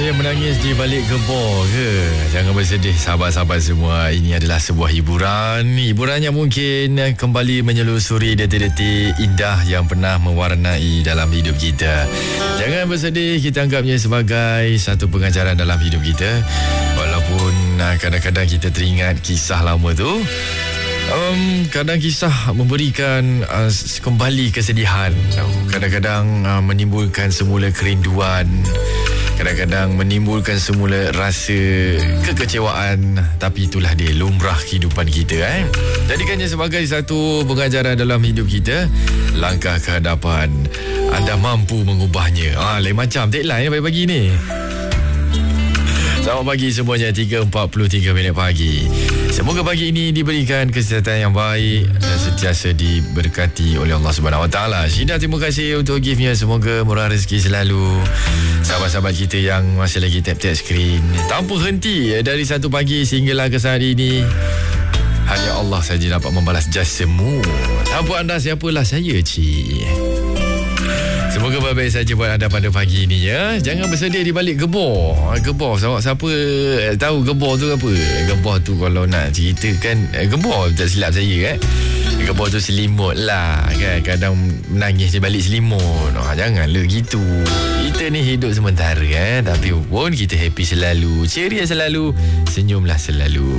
Ada yang menangis di balik gebor ke? Jangan bersedih sahabat-sahabat semua. Ini adalah sebuah hiburan. Hiburannya mungkin kembali menyelusuri detik-detik indah yang pernah mewarnai dalam hidup kita. Jangan bersedih, kita anggapnya sebagai satu pengajaran dalam hidup kita. Walaupun kadang-kadang kita teringat kisah lama tu, kadang kisah memberikan kembali kesedihan. Kadang-kadang menimbulkan semula kerinduan. Kadang-kadang menimbulkan semula rasa kekecewaan. Tapi itulah dia, lumrah kehidupan kita. Jadikannya sebagai satu pengajaran dalam hidup kita. Langkah ke hadapan, anda mampu mengubahnya. Lain macam tagline pagi-pagi ni. Selamat pagi semuanya, 3.43 pagi. Semoga pagi ini diberikan kesihatan yang baik dan sentiasa diberkati oleh Allah Subhanahu Wa Taala. Syida, terima kasih untuk giftnya. Semoga murah rezeki selalu. Sahabat-sahabat kita yang masih lagi tap-tap skrin, tanpa henti dari satu pagi sehinggalah ke saat ini, hanya Allah saja dapat membalas jasamu. Tanpa anda, siapalah saya, cik. Semoga baik-baik saja buat anda pada pagi ini ya. Jangan bersedih di balik gebor. Gebor, siapa tahu gebor tu apa? Gebor tu kalau nak ceritakan, gebor tak silap saya gebor tu selimut lah kan. Kadang menangis di balik selimut. Janganlah gitu. Kita ni hidup sementara tapi pun kita happy selalu, ceria selalu, senyumlah selalu.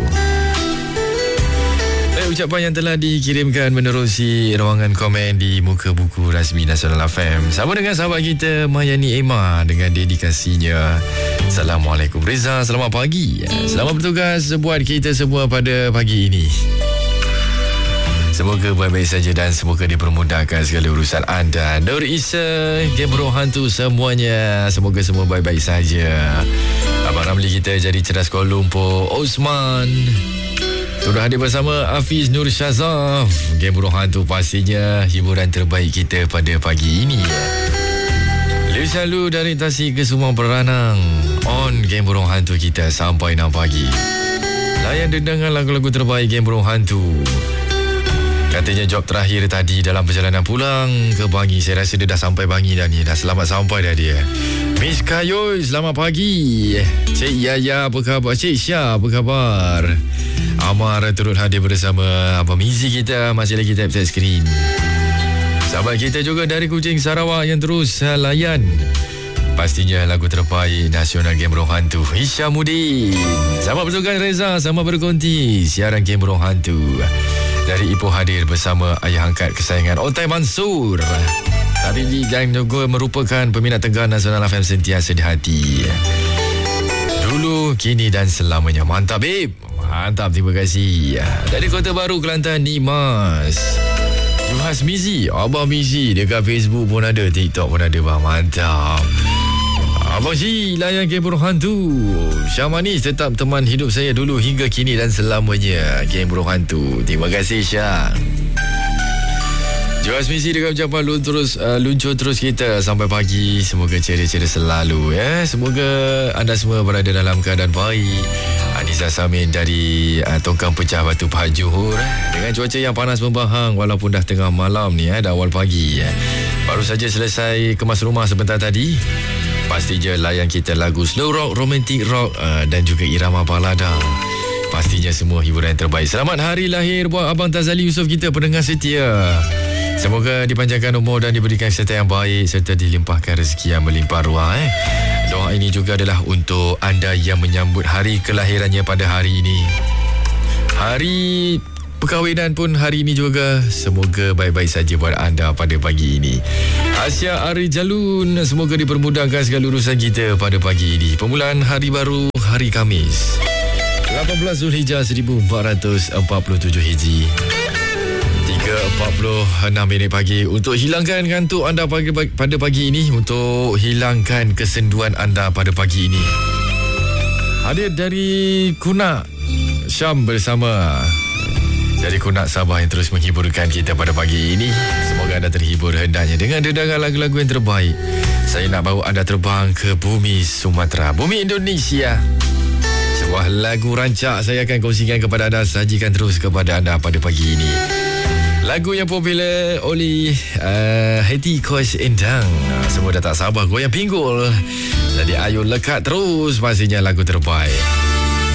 Ucapan yang telah dikirimkan menerusi ruangan komen di muka buku rasmi Nasional FM. Sama dengan sahabat kita Mayani Emma dengan dedikasinya. Assalamualaikum Reza, selamat pagi. Selamat bertugas buat kita semua pada pagi ini. Semoga baik-baik saja dan semoga dipermudahkan segala urusan anda. Nur Isa, Gemro Hantu semuanya, semoga semua baik-baik saja. Abang Ramli kita jadi cerdas Kuala Lumpur, Osman sudah hadir bersama Hafiz Nur Syazaf. Game Burung Hantu pastinya hiburan terbaik kita pada pagi ini. Lebih selalu dari Tasik ke Sumang Peranang. On Game Burung Hantu kita sampai 6 pagi. Layan dendangan lagu-lagu terbaik Game Burung Hantu. Katanya job terakhir tadi dalam perjalanan pulang ke Bangi. Saya rasa dia dah sampai Bangi dah ni. Dah selamat sampai dah dia. Miss Kayoy, selamat pagi. Cik Yaya, apa khabar? Cik Syah, apa khabar? Amar turut hadir bersama Abang Mizi kita, masih lagi tap skrin. Sahabat kita juga dari Kuching Sarawak yang terus layan pastinya lagu terbaik Nasional Game Burung Hantu, Hishamuddin. Selamat bertugas Reza, sama berkonti siaran Game Burung Hantu. Dari Ipoh hadir bersama ayah angkat kesayangan Otai Mansur. Tapi jangan juga merupakan peminat tegar Nasional FM sentiasa di hati. Dulu, kini dan selamanya. Mantap babe. Mantap, terima kasih. Dari Kota Baru, Kelantan, Nimas Juhas Mizi, Abang Mizi. Dekat Facebook pun ada, TikTok pun ada bang. Mantap. Abang Ji, layan Game Burung Hantu. Syah Manis tetap teman hidup saya dulu hingga kini dan selamanya. Game Burung Hantu. Terima kasih Syah. Juhas Mizi dengan ucapan luncur terus kita sampai pagi. Semoga ceria-ceria selalu ya. Semoga anda semua berada dalam keadaan baik. Anissa Samin dari Tongkang Pecah Batu Pahat Johor. Dengan cuaca yang panas membahang walaupun dah tengah malam ni dah awal pagi. Baru saja selesai kemas rumah sebentar tadi. Pastinya layan kita lagu slow rock, romantic rock dan juga irama balada. Pastinya semua hiburan yang terbaik. Selamat hari lahir buat Abang Tazali Yusof kita, pendengar setia. Semoga dipanjangkan umur dan diberikan kesihatan yang baik serta dilimpahkan rezeki yang melimpah ruah. Doa ini juga adalah untuk anda yang menyambut hari kelahirannya pada hari ini. Hari perkahwinan pun hari ini juga. Semoga baik-baik saja buat anda pada pagi ini. Asia Ari Jalun, semoga dipermudahkan segala urusan kita pada pagi ini. Permulaan hari baru, hari Khamis 18 Zulhijjah 1447 Hijri. 3.46 pagi. Untuk hilangkan kantuk anda pada pagi ini, untuk hilangkan kesenduan anda pada pagi ini, hadir dari Kunak Syam bersama dari Kunak Sabah yang terus menghiburkan kita pada pagi ini. Semoga anda terhibur hendaknya dengan dendangan lagu-lagu yang terbaik. Saya nak bawa anda terbang ke bumi Sumatera, bumi Indonesia. Sebuah lagu rancak saya akan kongsikan kepada anda, sajikan terus kepada anda pada pagi ini. Lagu yang popular oleh Hati Kois Endang. Semua dah tak sabar goyang pinggul Jadi Ayu lekat terus pastinya lagu terbaik.